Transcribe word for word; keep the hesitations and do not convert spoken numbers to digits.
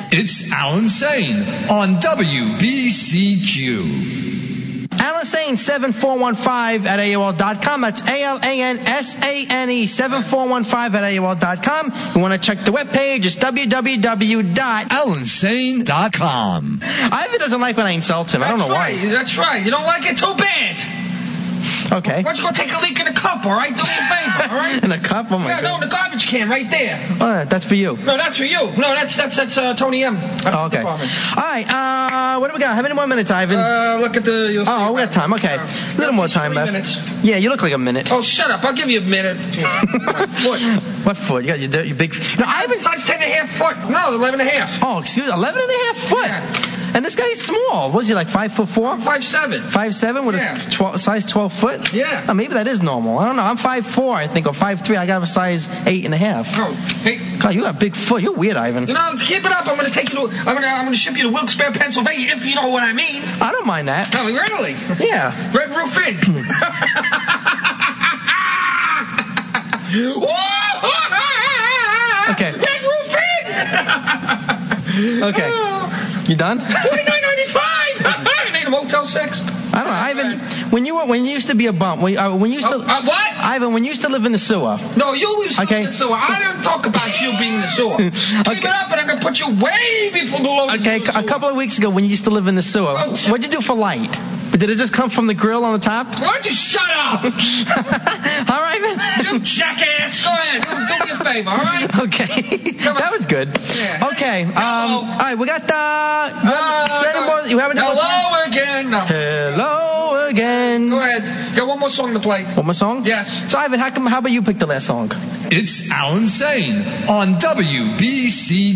It's Alan Sane on W B C Q. Alan Sane, seven four one five at A O L dot com. That's A L A N S A N E, seven four one five at A O L dot com. You want to check the webpage, it's w w w dot alan sane dot com. Ivan doesn't like when I insult him. That's I don't know right. why. That's right. You don't like it? Too bad. Okay. Why don't you go take a leak in a cup, all right? Do me a favor, all right? In a cup? Oh, my Yeah, God. no, in the garbage can right there. Oh, that's for you. No, that's for you. No, that's that's that's uh, Tony M. That's Oh, okay. the department. All right. Uh, what do we got? How many more minutes, Ivan? Uh, look at the. You'll see oh, we got time. Okay. Uh, a little more time three left. Minutes. Yeah, you look like a minute. Oh, shut up. I'll give you a minute. Foot. What foot? You got your, your big. No, Ivan size ten and a half foot. No, eleven and a half. Oh, excuse me. eleven and a half foot. Yeah. And this guy's small. Was he like five foot four? Five seven. Five seven with Yeah. a twelve, size twelve foot? Yeah. Oh, maybe that is normal. I don't know. I'm five four, I think, or five three. I got a size eight and a half. Oh, hey. God, you got a big foot. You're weird, Ivan. You know, to keep it up, I'm going to take you to. I'm going to. I'm going to ship you to Wilkes-Barre, Pennsylvania, if you know what I mean. I don't mind that. No, really. Yeah. Red Roof Inn. Okay. Red Roof Inn. Okay. You done? Forty-nine ninety-five. I need a Motel Six. I don't know, Ivan. When you were, when you used to be a bum, when, uh, when you used to, Uh, uh, what? Ivan, when you used to live in the sewer. No, you live Okay. in the sewer. I don't talk about you being in the sewer. Keep Okay. it up, and I'm going to put you way before below the Okay, sewer. a couple of weeks ago, when you used to live in the sewer, Oh, shit. what'd you do for light? But did it just come from the grill on the top? Why don't you shut up? All right, Ivan. You jackass. Go ahead. Do, do me a favor, all right? Okay, Come on. that was good. Yeah. Okay, um, Hello. all right, we got the. Uh, you have any more? You have any more time? hello again. No. Hello again. Go ahead. Got one more song to play. One more song? Yes. So, Ivan, how come? How about you pick the last song? It's Alan Sane on W B C